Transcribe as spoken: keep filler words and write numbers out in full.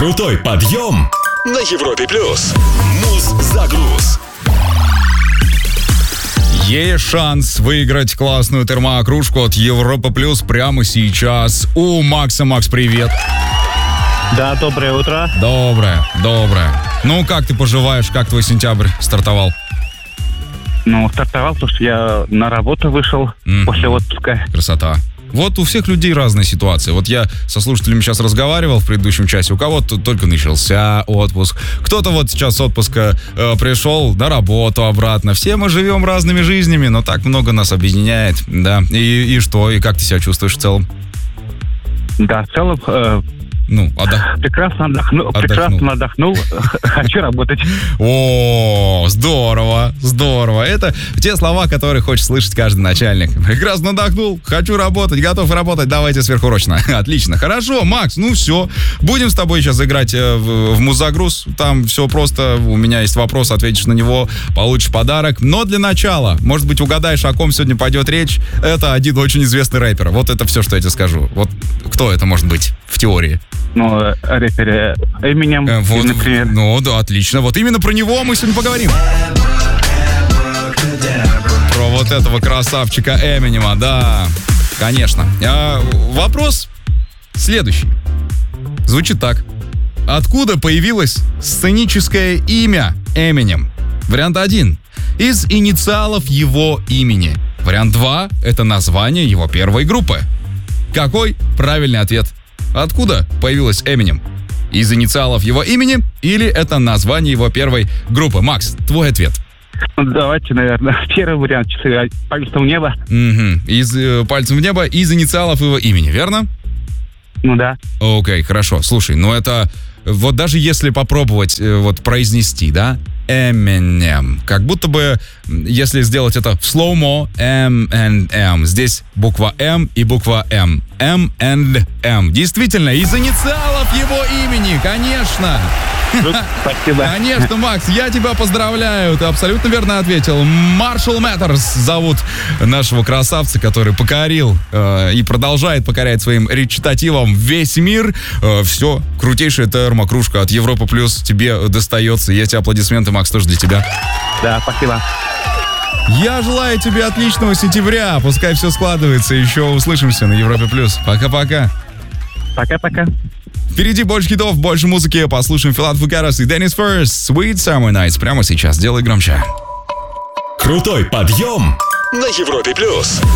Крутой подъем на Европе плюс. Муз-загруз. Есть шанс выиграть классную термокружку от Европа Плюс прямо сейчас. У Макса. Макс, привет. Да, доброе утро. Доброе, доброе. Ну, как ты поживаешь? Как твой сентябрь стартовал? Ну, стартовал, потому что я на работу вышел mm-hmm. после отпуска. Красота. Вот у всех людей разная ситуация. Вот я со слушателями сейчас разговаривал в предыдущем часе. У кого-то только начался отпуск. Кто-то вот сейчас с отпуска э, пришел на работу обратно. Все мы живем разными жизнями, но так много нас объединяет. Да. И, и что? И как ты себя чувствуешь в целом? Да, в целом... Э... Ну, отдох... прекрасно отдохнул, отдохнул. Прекрасно отдохнул. Хочу работать. О, здорово, здорово. Это те слова, которые хочет слышать каждый начальник. Прекрасно отдохнул, хочу работать, готов работать, давайте сверхурочно. Отлично, хорошо, Макс, ну все. Будем с тобой сейчас играть в, в муз-загруз. Там все просто, у меня есть вопрос, ответишь на него, получишь подарок. Но для начала, может быть, угадаешь, о ком сегодня пойдет речь. Это один очень известный рэпер. Вот это все, что я тебе скажу. Вот кто это может быть в теории? Ну, рэпер Эминем, э, вот, например. Ну, да, отлично. Вот именно про него мы сегодня поговорим. Про вот этого красавчика Эминема, да, конечно. А, вопрос следующий. Звучит так. Откуда появилось сценическое имя Эминем? Вариант один. Из инициалов его имени. Вариант два. Это название его первой группы. Какой правильный ответ? Откуда появилась Эминем? Из инициалов его имени или это название его первой группы? Макс, твой ответ. Ну, давайте, наверное, первый вариант. Пальцем в небо. Угу. Из э, пальцем в небо, из инициалов его имени, верно? Ну да. Окей, хорошо. Слушай, ну это... Вот даже если попробовать э, вот произнести, да? Эминем. Как будто бы, если сделать это в слоумо, M and M. Здесь буква М и буква М. M and M. Действительно, из инициалов его имени, конечно. Спасибо. Конечно, Макс, я тебя поздравляю. Ты абсолютно верно ответил. Marshall Mathers зовут нашего красавца, который покорил э, и продолжает покорять своим речитативом весь мир. Э, все, крутейшая термокружка от Европа Плюс тебе достается. Есть аплодисменты, Макс, тоже для тебя. Да, спасибо. Я желаю тебе отличного сентября. Пускай все складывается. Еще услышимся на Европе Плюс. Пока-пока. Пока-пока. Впереди больше хитов, больше музыки. Послушаем Филат Фукарас и Деннис Ферст. Sweet Summer Nights. Прямо сейчас. Делай громче. Крутой подъем на Европе Плюс.